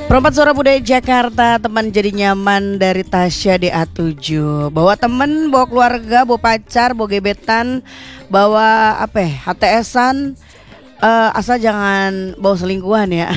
Perempat Suara Budaya Jakarta, teman jadi nyaman dari Tasya DA7. Bawa temen, bawa keluarga, bawa pacar, bawa gebetan, bawa apa ya, HTS-an, asal jangan bawa selingkuhan ya.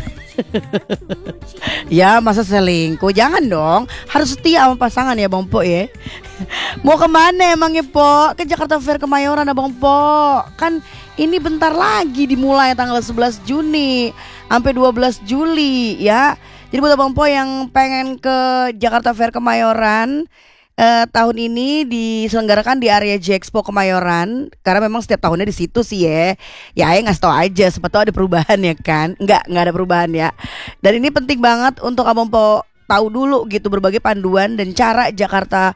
Ya masa selingkuh, jangan dong. Harus setia sama pasangan ya Bang Po ya. Mau kemana emangnya Po? Ke Jakarta Fair Kemayoran Abang Po. Kan ini bentar lagi dimulai tanggal 11 Juni sampai 12 Juli ya. Jadi buat Abang Po yang pengen ke Jakarta Fair Kemayoran, tahun ini diselenggarakan di area J-Expo Kemayoran. Karena memang setiap tahunnya di situ sih ya. Ya ngasih tau aja, siapa tahu ada perubahan ya kan. Enggak ada perubahan ya. Dan ini penting banget untuk Abang Po tahu dulu gitu berbagai panduan dan cara Jakarta,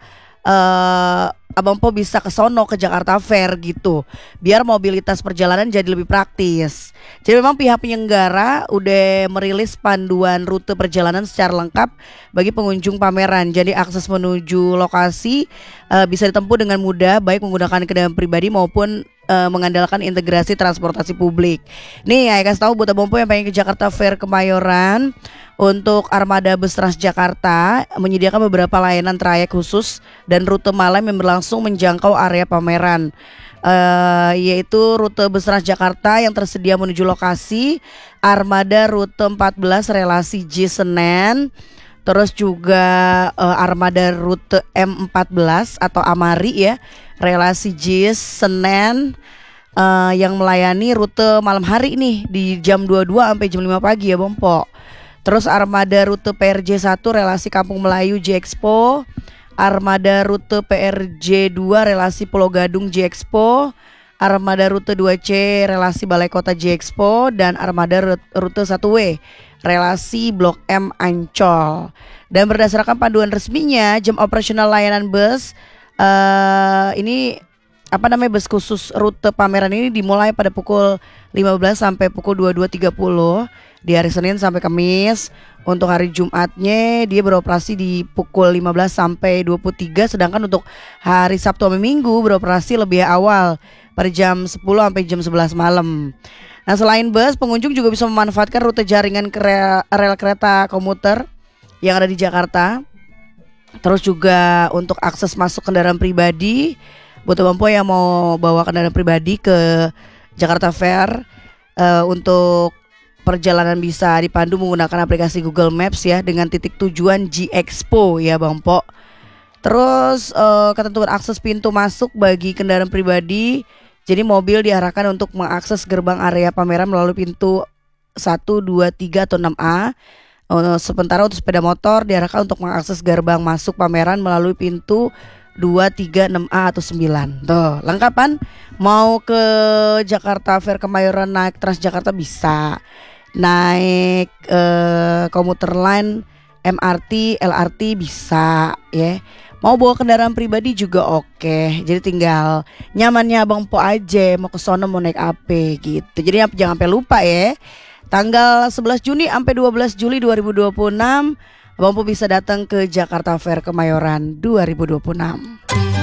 Abang Po bisa ke sono ke Jakarta Fair gitu, biar mobilitas perjalanan jadi lebih praktis. Jadi memang pihak penyelenggara udah merilis panduan rute perjalanan secara lengkap bagi pengunjung pameran. Jadi akses menuju lokasi bisa ditempuh dengan mudah, baik menggunakan kendaraan pribadi maupun mengandalkan integrasi transportasi publik. Nih ya kasih tahu buat Abang Po yang pengen ke Jakarta Fair Kemayoran, untuk armada bus Transjakarta menyediakan beberapa layanan trayek khusus dan rute malam yang berlangsung menjangkau area pameran, yaitu rute bus Transjakarta yang tersedia menuju lokasi, armada rute 14 relasi J Senen, terus juga armada rute M14 atau Amari ya, relasi J Senen, yang melayani rute malam hari nih di jam 22 sampai jam 5 pagi ya Bang Po. Terus armada rute PRJ 1 relasi Kampung Melayu J-Expo, armada rute PRJ 2 relasi Pulau Gadung J-Expo, armada rute 2C relasi Balai Kota J-Expo, dan armada rute 1W relasi Blok M Ancol. Dan berdasarkan panduan resminya, jam operasional layanan bus ini bus khusus rute pameran ini dimulai pada pukul 15 sampai pukul 22.30 di hari Senin sampai Kamis. Untuk hari Jumatnya dia beroperasi di pukul 15 sampai 23, sedangkan untuk hari Sabtu sampai Minggu beroperasi lebih awal pada jam 10 sampai jam 11 malam. Nah, selain bus, pengunjung juga bisa memanfaatkan rute jaringan rel kereta komuter yang ada di Jakarta. Terus juga untuk akses masuk kendaraan pribadi buat Abang Po yang mau bawa kendaraan pribadi ke Jakarta Fair, untuk perjalanan bisa dipandu menggunakan aplikasi Google Maps ya, dengan titik tujuan J-Expo ya Bang Po. Terus ketentuan akses pintu masuk bagi kendaraan pribadi. Jadi mobil diarahkan untuk mengakses gerbang area pameran melalui pintu 1, 2, 3 atau 6A. Sementara untuk sepeda motor diarahkan untuk mengakses gerbang masuk pameran melalui pintu 2, 3, 6A atau 9. Tuh, lengkapan. Mau ke Jakarta Fair Kemayoran naik Transjakarta bisa, naik komuter line, MRT, LRT bisa ya. Mau bawa kendaraan pribadi juga oke. Jadi tinggal nyamannya Abang Po aja mau ke sono mau naik apa gitu. Jadi jangan sampai lupa ya. Tanggal 11 Juni sampai 12 Juli 2026 Abang Po bisa datang ke Jakarta Fair Kemayoran 2026.